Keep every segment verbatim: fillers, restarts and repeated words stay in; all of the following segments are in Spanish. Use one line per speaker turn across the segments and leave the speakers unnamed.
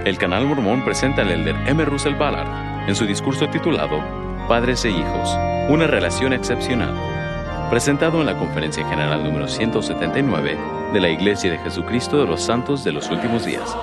El Canal Mormón presenta al elder M. Russell Ballard en su discurso titulado Padres e Hijos, una relación excepcional, presentado en la Conferencia General número ciento setenta y nueve de la Iglesia de Jesucristo de los Santos de los Últimos Días.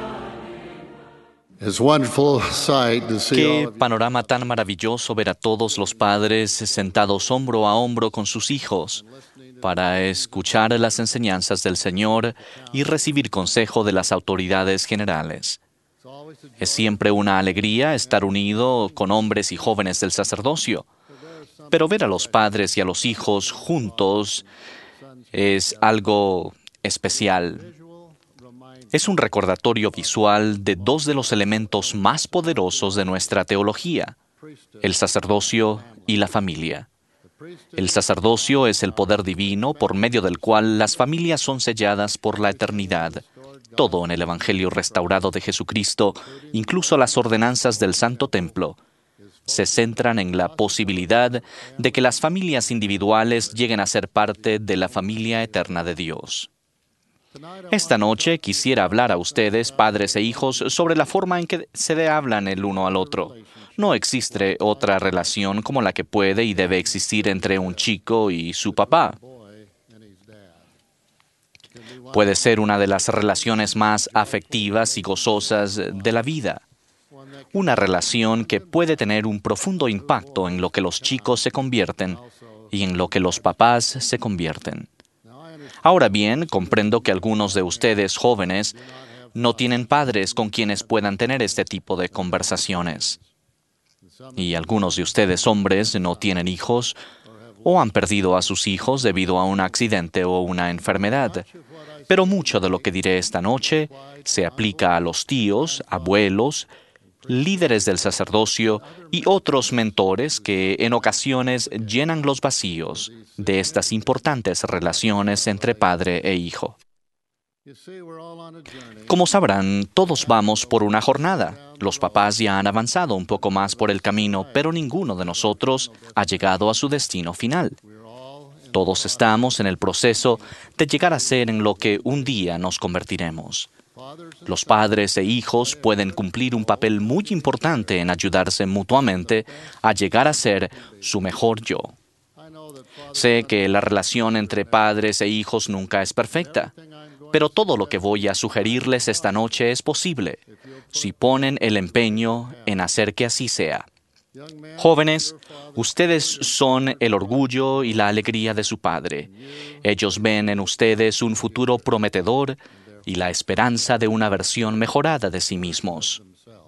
Qué panorama tan maravilloso ver a todos los padres sentados hombro a hombro con sus hijos para escuchar las enseñanzas del Señor y recibir consejo de las autoridades generales. Es siempre una alegría estar unido con hombres y jóvenes del sacerdocio, pero ver a los padres y a los hijos juntos es algo especial. Es un recordatorio visual de dos de los elementos más poderosos de nuestra teología, el sacerdocio y la familia. El sacerdocio es el poder divino por medio del cual las familias son selladas por la eternidad. Todo en el Evangelio restaurado de Jesucristo, incluso las ordenanzas del Santo Templo, se centran en la posibilidad de que las familias individuales lleguen a ser parte de la familia eterna de Dios. Esta noche quisiera hablar a ustedes, padres e hijos, sobre la forma en que se hablan el uno al otro. No existe otra relación como la que puede y debe existir entre un chico y su papá. Puede ser una de las relaciones más afectivas y gozosas de la vida. Una relación que puede tener un profundo impacto en lo que los chicos se convierten y en lo que los papás se convierten. Ahora bien, comprendo que algunos de ustedes jóvenes no tienen padres con quienes puedan tener este tipo de conversaciones. Y algunos de ustedes hombres no tienen hijos o han perdido a sus hijos debido a un accidente o una enfermedad. Pero mucho de lo que diré esta noche se aplica a los tíos, abuelos, líderes del sacerdocio y otros mentores que en ocasiones llenan los vacíos de estas importantes relaciones entre padre e hijo. Como sabrán, todos vamos por una jornada. Los papás ya han avanzado un poco más por el camino, pero ninguno de nosotros ha llegado a su destino final. Todos estamos en el proceso de llegar a ser en lo que un día nos convertiremos. Los padres e hijos pueden cumplir un papel muy importante en ayudarse mutuamente a llegar a ser su mejor yo. Sé que la relación entre padres e hijos nunca es perfecta, pero todo lo que voy a sugerirles esta noche es posible, si ponen el empeño en hacer que así sea. Jóvenes, ustedes son el orgullo y la alegría de su padre. Ellos ven en ustedes un futuro prometedor y la esperanza de una versión mejorada de sí mismos.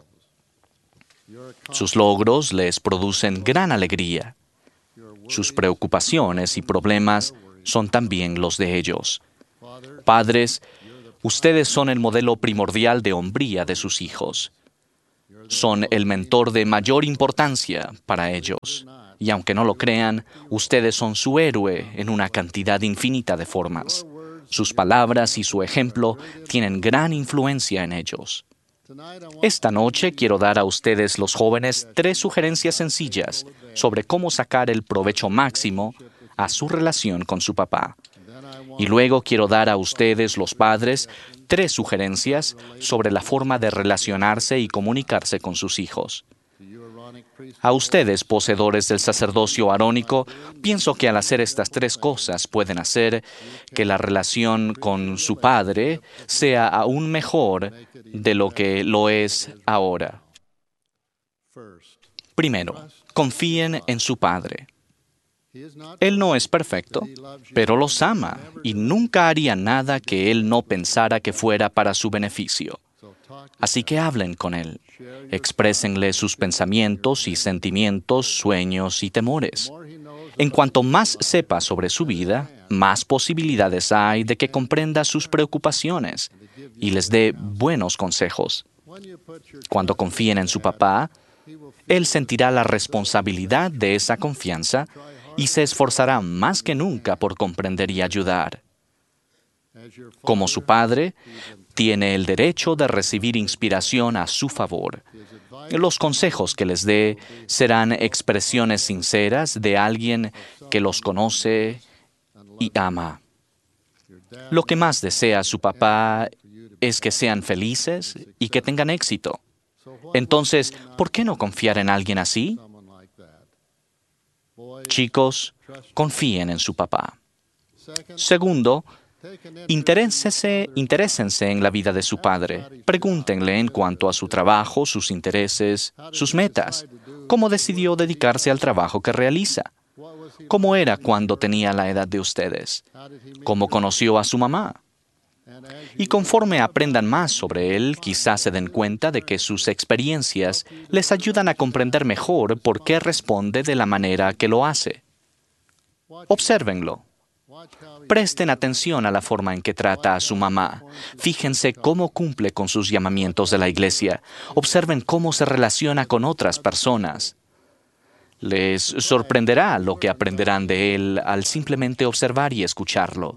Sus logros les producen gran alegría. Sus preocupaciones y problemas son también los de ellos. Padres, ustedes son el modelo primordial de hombría de sus hijos. Son el mentor de mayor importancia para ellos. Y aunque no lo crean, ustedes son su héroe en una cantidad infinita de formas. Sus palabras y su ejemplo tienen gran influencia en ellos. Esta noche quiero dar a ustedes, los jóvenes, tres sugerencias sencillas sobre cómo sacar el provecho máximo a su relación con su papá. Y luego quiero dar a ustedes, los padres, tres sugerencias sobre la forma de relacionarse y comunicarse con sus hijos. A ustedes, poseedores del sacerdocio arónico, pienso que al hacer estas tres cosas pueden hacer que la relación con su padre sea aún mejor de lo que lo es ahora. Primero, confíen en su padre. Él no es perfecto, pero los ama y nunca haría nada que él no pensara que fuera para su beneficio. Así que hablen con él, exprésenle sus pensamientos y sentimientos, sueños y temores. En cuanto más sepa sobre su vida, más posibilidades hay de que comprenda sus preocupaciones y les dé buenos consejos. Cuando confíen en su papá, él sentirá la responsabilidad de esa confianza y se esforzará más que nunca por comprender y ayudar. Como su padre, tiene el derecho de recibir inspiración a su favor. Los consejos que les dé serán expresiones sinceras de alguien que los conoce y ama. Lo que más desea su papá es que sean felices y que tengan éxito. Entonces, ¿por qué no confiar en alguien así? Chicos, confíen en su papá. Segundo, interésense, interésense en la vida de su padre. Pregúntenle en cuanto a su trabajo, sus intereses, sus metas. ¿Cómo decidió dedicarse al trabajo que realiza? ¿Cómo era cuando tenía la edad de ustedes? ¿Cómo conoció a su mamá? Y conforme aprendan más sobre él, quizás se den cuenta de que sus experiencias les ayudan a comprender mejor por qué responde de la manera que lo hace. Obsérvenlo. Presten atención a la forma en que trata a su mamá. Fíjense cómo cumple con sus llamamientos de la iglesia. Observen cómo se relaciona con otras personas. Les sorprenderá lo que aprenderán de él al simplemente observar y escucharlo.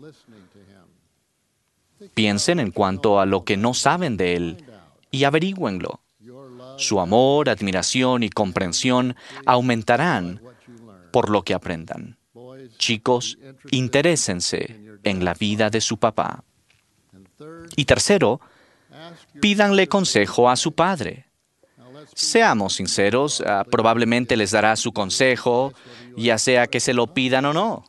Piensen en cuanto a lo que no saben de él y averigüenlo. Su amor, admiración y comprensión aumentarán por lo que aprendan. Chicos, interésense en la vida de su papá. Y tercero, pídanle consejo a su padre. Seamos sinceros, uh, probablemente les dará su consejo, ya sea que se lo pidan o no.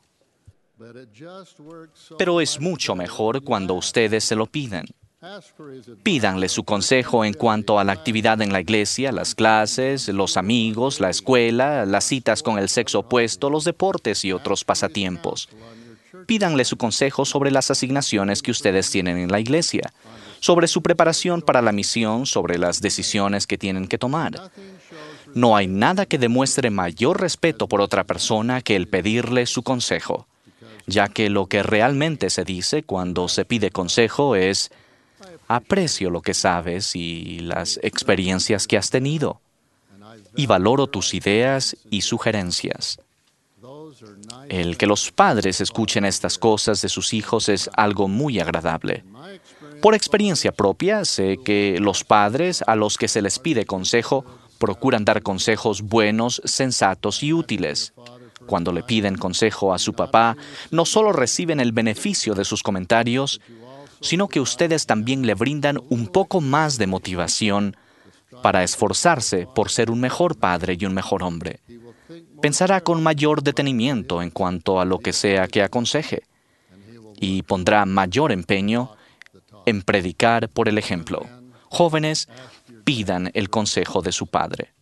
Pero es mucho mejor cuando ustedes se lo piden. Pídanle su consejo en cuanto a la actividad en la iglesia, las clases, los amigos, la escuela, las citas con el sexo opuesto, los deportes y otros pasatiempos. Pídanle su consejo sobre las asignaciones que ustedes tienen en la iglesia, sobre su preparación para la misión, sobre las decisiones que tienen que tomar. No hay nada que demuestre mayor respeto por otra persona que el pedirle su consejo, ya que lo que realmente se dice cuando se pide consejo es: aprecio lo que sabes y las experiencias que has tenido, y valoro tus ideas y sugerencias. El que los padres escuchen estas cosas de sus hijos es algo muy agradable. Por experiencia propia, sé que los padres a los que se les pide consejo procuran dar consejos buenos, sensatos y útiles. Cuando le piden consejo a su papá, no solo reciben el beneficio de sus comentarios, sino que ustedes también le brindan un poco más de motivación para esforzarse por ser un mejor padre y un mejor hombre. Pensará con mayor detenimiento en cuanto a lo que sea que aconseje y pondrá mayor empeño en predicar por el ejemplo. Jóvenes, pidan el consejo de su padre.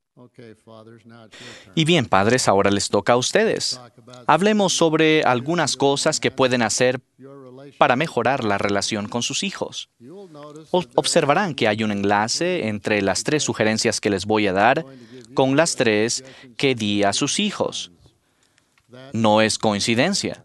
Y bien, padres, ahora les toca a ustedes. Hablemos sobre algunas cosas que pueden hacer para mejorar la relación con sus hijos. O- observarán que hay un enlace entre las tres sugerencias que les voy a dar con las tres que di a sus hijos. No es coincidencia.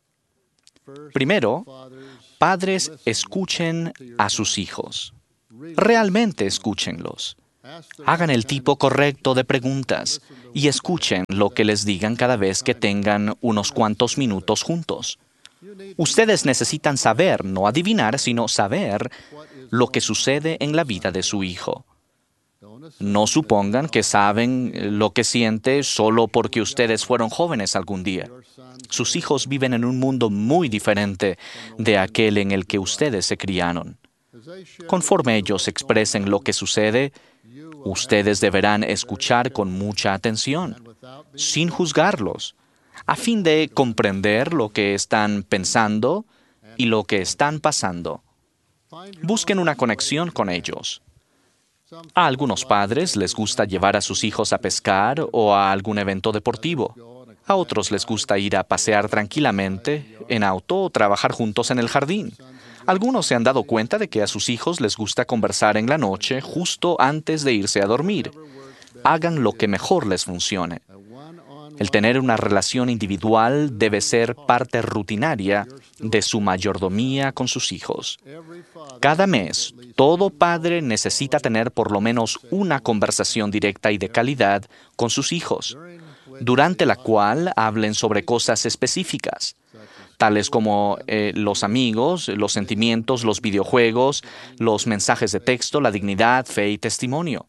Primero, padres, escuchen a sus hijos. Realmente escúchenlos. Hagan el tipo correcto de preguntas y escuchen lo que les digan cada vez que tengan unos cuantos minutos juntos. Ustedes necesitan saber, no adivinar, sino saber lo que sucede en la vida de su hijo. No supongan que saben lo que siente solo porque ustedes fueron jóvenes algún día. Sus hijos viven en un mundo muy diferente de aquel en el que ustedes se criaron. Conforme ellos expresen lo que sucede, ustedes deberán escuchar con mucha atención, sin juzgarlos, a fin de comprender lo que están pensando y lo que están pasando. Busquen una conexión con ellos. A algunos padres les gusta llevar a sus hijos a pescar o a algún evento deportivo. A otros les gusta ir a pasear tranquilamente en auto o trabajar juntos en el jardín. Algunos se han dado cuenta de que a sus hijos les gusta conversar en la noche justo antes de irse a dormir. Hagan lo que mejor les funcione. El tener una relación individual debe ser parte rutinaria de su mayordomía con sus hijos. Cada mes, todo padre necesita tener por lo menos una conversación directa y de calidad con sus hijos, durante la cual hablen sobre cosas específicas, tales como eh, los amigos, los sentimientos, los videojuegos, los mensajes de texto, la dignidad, fe y testimonio.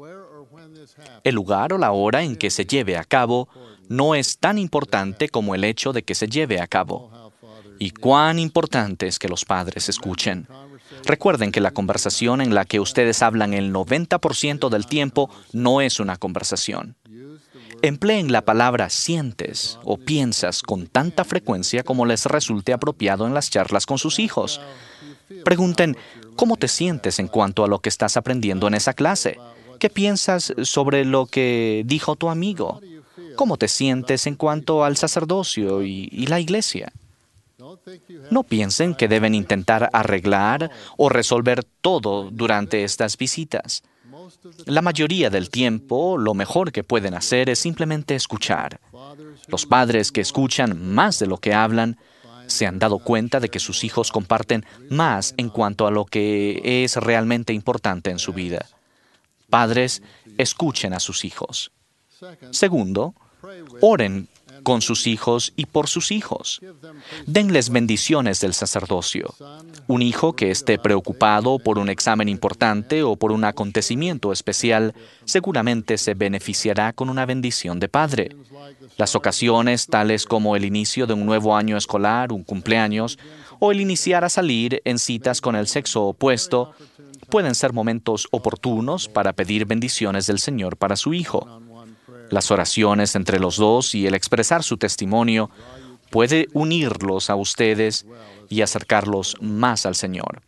El lugar o la hora en que se lleve a cabo no es tan importante como el hecho de que se lleve a cabo. Y cuán importante es que los padres escuchen. Recuerden que la conversación en la que ustedes hablan el noventa por ciento del tiempo no es una conversación. Empleen la palabra sientes o piensas con tanta frecuencia como les resulte apropiado en las charlas con sus hijos. Pregunten, ¿cómo te sientes en cuanto a lo que estás aprendiendo en esa clase? ¿Qué piensas sobre lo que dijo tu amigo? ¿Cómo te sientes en cuanto al sacerdocio y, y la iglesia? No piensen que deben intentar arreglar o resolver todo durante estas visitas. La mayoría del tiempo, lo mejor que pueden hacer es simplemente escuchar. Los padres que escuchan más de lo que hablan se han dado cuenta de que sus hijos comparten más en cuanto a lo que es realmente importante en su vida. Padres, escuchen a sus hijos. Segundo, oren con sus hijos y por sus hijos. Denles bendiciones del sacerdocio. Un hijo que esté preocupado por un examen importante o por un acontecimiento especial seguramente se beneficiará con una bendición de padre. Las ocasiones tales como el inicio de un nuevo año escolar, un cumpleaños, o el iniciar a salir en citas con el sexo opuesto, pueden ser momentos oportunos para pedir bendiciones del Señor para su hijo. Las oraciones entre los dos y el expresar su testimonio puede unirlos a ustedes y acercarlos más al Señor.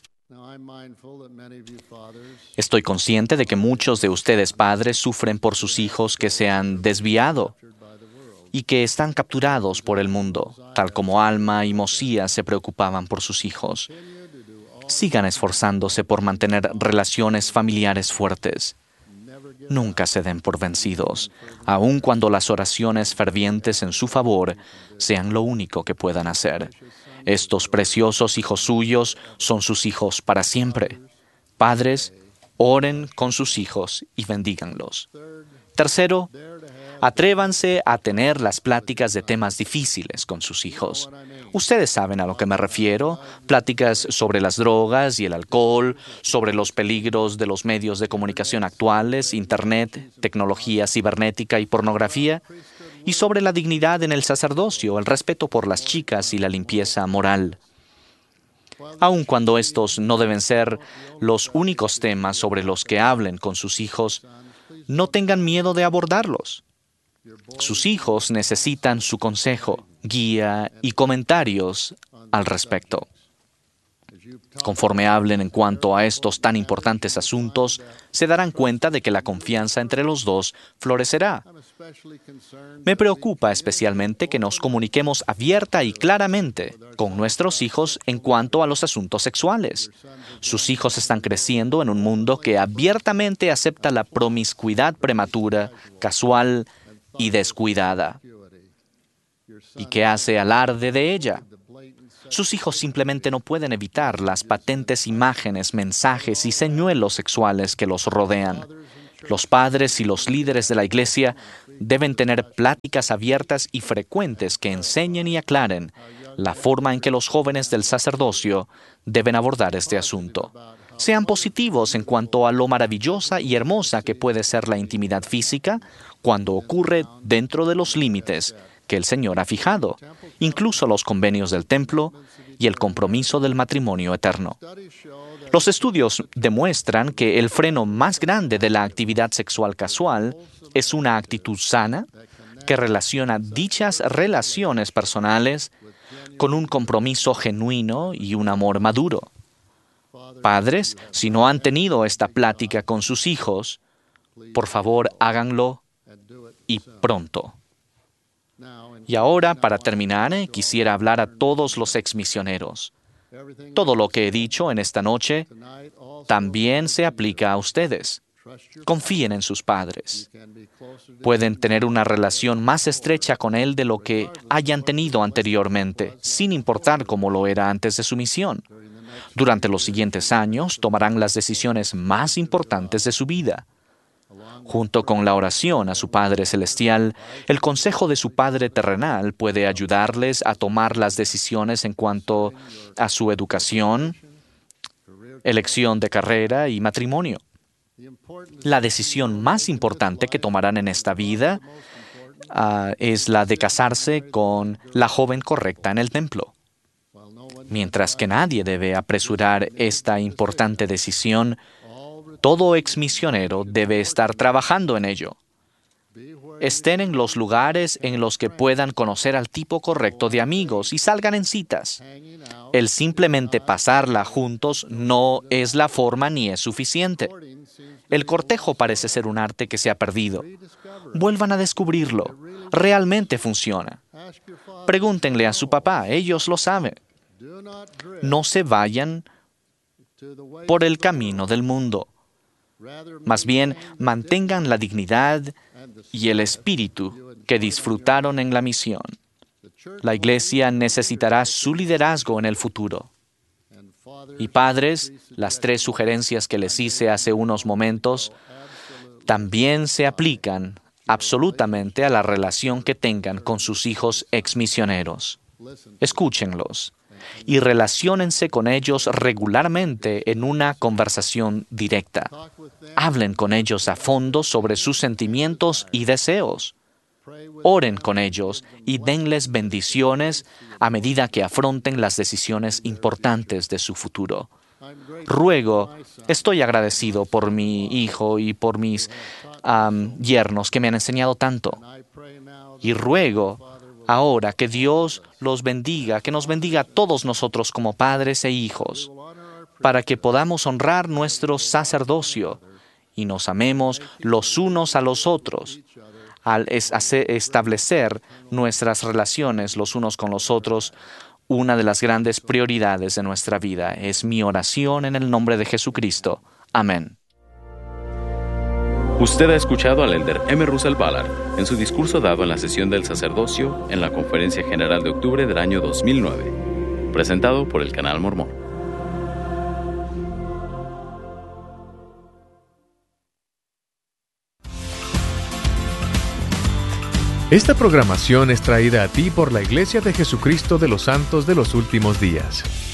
Estoy consciente de que muchos de ustedes padres sufren por sus hijos que se han desviado y que están capturados por el mundo, tal como Alma y Mosías se preocupaban por sus hijos. Sigan esforzándose por mantener relaciones familiares fuertes. Nunca se den por vencidos, aun cuando las oraciones fervientes en su favor sean lo único que puedan hacer. Estos preciosos hijos suyos son sus hijos para siempre. Padres, oren con sus hijos y bendíganlos. Tercero, atrévanse a tener las pláticas de temas difíciles con sus hijos. Ustedes saben a lo que me refiero, pláticas sobre las drogas y el alcohol, sobre los peligros de los medios de comunicación actuales, Internet, tecnología cibernética y pornografía, y sobre la dignidad en el sacerdocio, el respeto por las chicas y la limpieza moral. Aun cuando estos no deben ser los únicos temas sobre los que hablen con sus hijos, no tengan miedo de abordarlos. Sus hijos necesitan su consejo, guía y comentarios al respecto. Conforme hablen en cuanto a estos tan importantes asuntos, se darán cuenta de que la confianza entre los dos florecerá. Me preocupa especialmente que nos comuniquemos abierta y claramente con nuestros hijos en cuanto a los asuntos sexuales. Sus hijos están creciendo en un mundo que abiertamente acepta la promiscuidad prematura, casual y descuidada, y que hace alarde de ella. Sus hijos simplemente no pueden evitar las patentes imágenes, mensajes y señuelos sexuales que los rodean. Los padres y los líderes de la Iglesia deben tener pláticas abiertas y frecuentes que enseñen y aclaren la forma en que los jóvenes del sacerdocio deben abordar este asunto. Sean positivos en cuanto a lo maravillosa y hermosa que puede ser la intimidad física cuando ocurre dentro de los límites que el Señor ha fijado, incluso los convenios del templo y el compromiso del matrimonio eterno. Los estudios demuestran que el freno más grande de la actividad sexual casual es una actitud sana que relaciona dichas relaciones personales con un compromiso genuino y un amor maduro. Padres, si no han tenido esta plática con sus hijos, por favor háganlo y pronto. Y ahora, para terminar, eh, quisiera hablar a todos los exmisioneros. Todo lo que he dicho en esta noche también se aplica a ustedes. Confíen en sus padres. Pueden tener una relación más estrecha con él de lo que hayan tenido anteriormente, sin importar cómo lo era antes de su misión. Durante los siguientes años tomarán las decisiones más importantes de su vida. Junto con la oración a su Padre Celestial, el consejo de su Padre Terrenal puede ayudarles a tomar las decisiones en cuanto a su educación, elección de carrera y matrimonio. La decisión más importante que tomarán en esta vida uh, es la de casarse con la joven correcta en el templo. Mientras que nadie debe apresurar esta importante decisión, todo exmisionero debe estar trabajando en ello. Estén en los lugares en los que puedan conocer al tipo correcto de amigos y salgan en citas. El simplemente pasarla juntos no es la forma ni es suficiente. El cortejo parece ser un arte que se ha perdido. Vuelvan a descubrirlo. Realmente funciona. Pregúntenle a su papá, ellos lo saben. No se vayan por el camino del mundo. Más bien, mantengan la dignidad y el espíritu que disfrutaron en la misión. La Iglesia necesitará su liderazgo en el futuro. Y padres, las tres sugerencias que les hice hace unos momentos también se aplican absolutamente a la relación que tengan con sus hijos exmisioneros. Escúchenlos y relaciónense con ellos regularmente en una conversación directa. Hablen con ellos a fondo sobre sus sentimientos y deseos. Oren con ellos y denles bendiciones a medida que afronten las decisiones importantes de su futuro. Ruego, estoy agradecido por mi hijo y por mis um, yernos que me han enseñado tanto. Y ruego ahora que Dios los bendiga, que nos bendiga a todos nosotros como padres e hijos, para que podamos honrar nuestro sacerdocio y nos amemos los unos a los otros, al es hacer, establecer nuestras relaciones los unos con los otros. Una de las grandes prioridades de nuestra vida. Es mi oración en el nombre de Jesucristo. Amén.
Usted ha escuchado al elder M. Russell Ballard en su discurso dado en la sesión del sacerdocio en la Conferencia General de octubre del año dos mil nueve, presentado por el Canal Mormón.
Esta programación es traída a ti por la Iglesia de Jesucristo de los Santos de los Últimos Días.